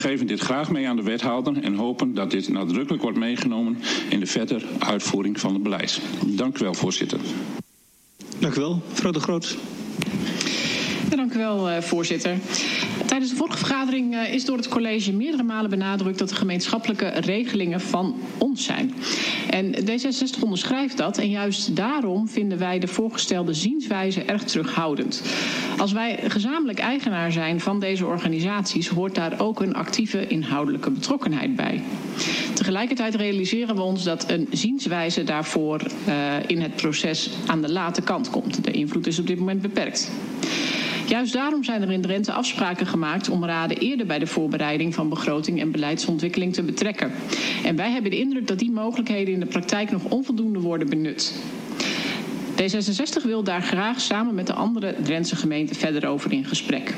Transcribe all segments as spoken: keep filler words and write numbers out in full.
We geven dit graag mee aan de wethouder en hopen dat dit nadrukkelijk wordt meegenomen in de verdere uitvoering van het beleid. Dank u wel, voorzitter. Dank u wel, mevrouw De Groot. Ja, dank u wel, uh, voorzitter. Tijdens de vorige vergadering uh, is door het college meerdere malen benadrukt dat de gemeenschappelijke regelingen van ons zijn. En D zesenzestig onderschrijft dat en juist daarom vinden wij de voorgestelde zienswijze erg terughoudend. Als wij gezamenlijk eigenaar zijn van deze organisaties, hoort daar ook een actieve inhoudelijke betrokkenheid bij. Tegelijkertijd realiseren we ons dat een zienswijze daarvoor uh, in het proces aan de late kant komt. De invloed is op dit moment beperkt. Juist daarom zijn er in Drenthe afspraken gemaakt om raden eerder bij de voorbereiding van begroting en beleidsontwikkeling te betrekken. En wij hebben de indruk dat die mogelijkheden in de praktijk nog onvoldoende worden benut. D zesenzestig wil daar graag samen met de andere Drentse gemeenten verder over in gesprek.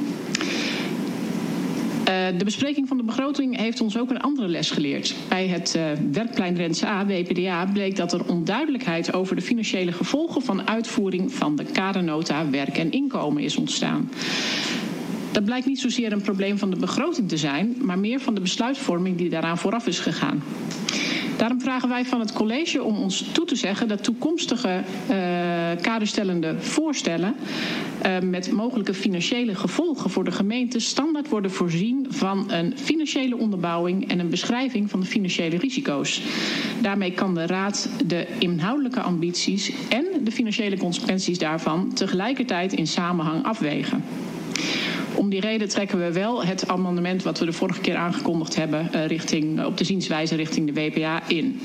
Uh, de bespreking van de begroting heeft ons ook een andere les geleerd. Bij het uh, werkplein Drentse A, W P D A, bleek dat er onduidelijkheid over de financiële gevolgen van uitvoering van de kadernota werk en inkomen is ontstaan. Dat blijkt niet zozeer een probleem van de begroting te zijn, maar meer van de besluitvorming die daaraan vooraf is gegaan. Daarom vragen wij van het college om ons toe te zeggen dat toekomstige uh, kaderstellende voorstellen uh, met mogelijke financiële gevolgen voor de gemeente standaard worden voorzien van een financiële onderbouwing en een beschrijving van de financiële risico's. Daarmee kan de Raad de inhoudelijke ambities en de financiële consequenties daarvan tegelijkertijd in samenhang afwegen. Om die reden trekken we wel het amendement wat we de vorige keer aangekondigd hebben uh, richting, op de zienswijze richting de W P A in.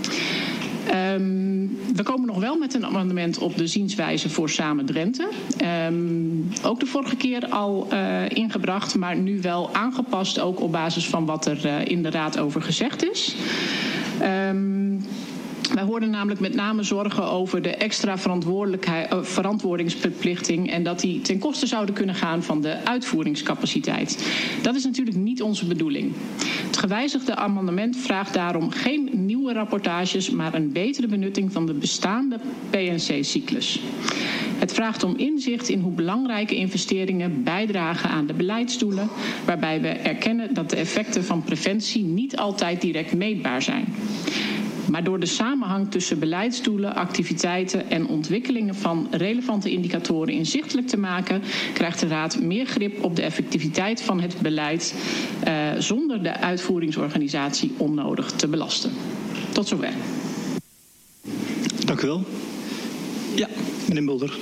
Um, we komen nog wel met een amendement op de zienswijze voor Samen Drenthe. Um, ook de vorige keer al uh, ingebracht, maar nu wel aangepast ook op basis van wat er uh, in de Raad over gezegd is. Um, Wij hoorden namelijk met name zorgen over de extra verantwoordelijkheid, uh, verantwoordingsverplichting en dat die ten koste zouden kunnen gaan van de uitvoeringscapaciteit. Dat is natuurlijk niet onze bedoeling. Het gewijzigde amendement vraagt daarom geen nieuwe rapportages, maar een betere benutting van de bestaande P en C-cyclus. Het vraagt om inzicht in hoe belangrijke investeringen bijdragen aan de beleidsdoelen, waarbij we erkennen dat de effecten van preventie niet altijd direct meetbaar zijn. Maar door de samenhang tussen beleidsdoelen, activiteiten en ontwikkelingen van relevante indicatoren inzichtelijk te maken, krijgt de Raad meer grip op de effectiviteit van het beleid uh, zonder de uitvoeringsorganisatie onnodig te belasten. Tot zover. Dank u wel. Ja, meneer Mulder.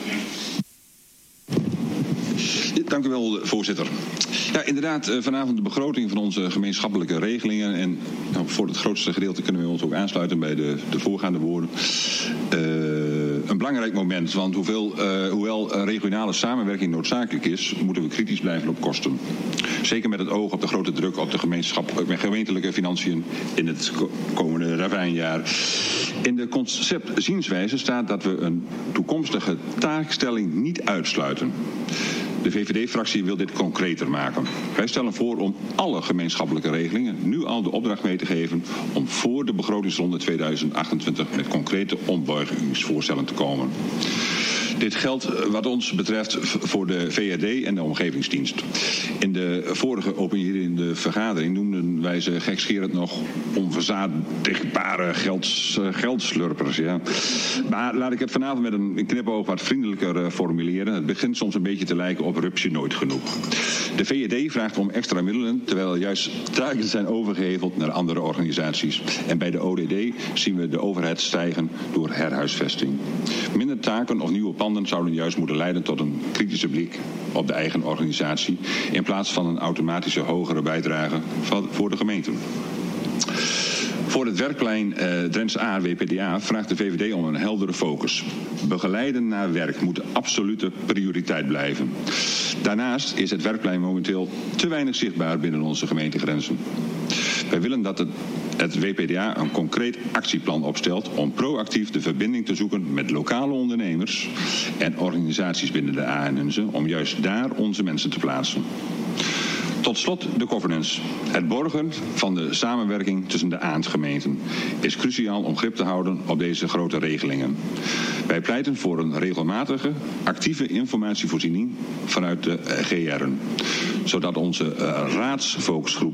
Dank u wel, voorzitter. Ja, inderdaad, vanavond de begroting van onze gemeenschappelijke regelingen. En nou, voor het grootste gedeelte kunnen we ons ook aansluiten bij de, de voorgaande woorden. Uh, een belangrijk moment, want hoeveel, uh, hoewel regionale samenwerking noodzakelijk is, moeten we kritisch blijven op kosten. Zeker met het oog op de grote druk op de gemeenschap, met gemeentelijke financiën in het komende ravijnjaar. In de conceptzienswijze staat dat we een toekomstige taakstelling niet uitsluiten. De V V D-fractie wil dit concreter maken. Wij stellen voor om alle gemeenschappelijke regelingen nu al de opdracht mee te geven om voor de begrotingsronde tweeduizend achtentwintig met concrete ombuigingsvoorstellen te komen. Dit geldt wat ons betreft voor de V R D en de omgevingsdienst. In de vorige opinie in de vergadering noemden wij ze gekscherend nog onverzadigbare gelds, geldslurpers. Ja. Maar laat ik het vanavond met een knipoog wat vriendelijker formuleren. Het begint soms een beetje te lijken op rupsje nooit genoeg. De V R D vraagt om extra middelen, terwijl juist taken zijn overgeheveld naar andere organisaties. En bij de O D D zien we de overheid stijgen door herhuisvesting. Minder taken of nieuwe panden zouden juist moeten leiden tot een kritische blik op de eigen organisatie, in plaats van een automatische hogere bijdrage voor de gemeente. Voor het werkplein uh, Drentse A, W P D A vraagt de V V D om een heldere focus. Begeleiden naar werk moet de absolute prioriteit blijven. Daarnaast is het werkplein momenteel te weinig zichtbaar binnen onze gemeentegrenzen. Wij willen dat het, het W P D A een concreet actieplan opstelt om proactief de verbinding te zoeken met lokale ondernemers en organisaties binnen de A en N Z E om juist daar onze mensen te plaatsen. Tot slot de governance. Het borgen van de samenwerking tussen de aandgemeenten is cruciaal om grip te houden op deze grote regelingen. Wij pleiten voor een regelmatige, actieve informatievoorziening vanuit de G R'en, zodat onze uh, raadsfocusgroep